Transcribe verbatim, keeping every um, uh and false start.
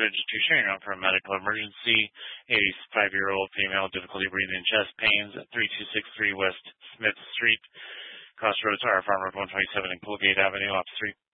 registration out for a medical emergency. eighty-five-year-old female, difficulty breathing and chest pains at thirty-two sixty-three West Smith Street, Crossroads, R Farm Road one twenty-seven and Colgate Avenue, off three.